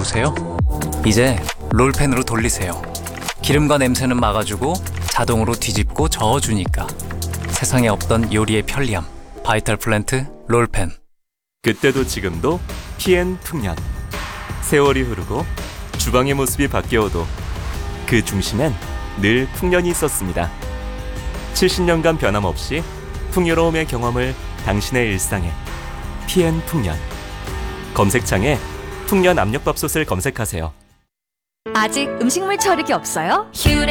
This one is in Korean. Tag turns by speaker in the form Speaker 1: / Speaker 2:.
Speaker 1: 보세요. 이제 롤팬으로 돌리세요. 기름과 냄새는 막아주고 자동으로 뒤집고 저어주니까 세상에 없던 요리의 편리함. 바이탈 플랜트 롤팬.
Speaker 2: 그때도 지금도 PN 풍년. 세월이 흐르고 주방의 모습이 바뀌어도 그 중심엔 늘 풍년이 있었습니다. 70년간 변함없이 풍요로움의 경험을 당신의 일상에. PN 풍년. 검색창에 풍년 압력밥솥을 검색하세요.
Speaker 3: 아직 음식물 처리기 없어요?
Speaker 4: 퓨레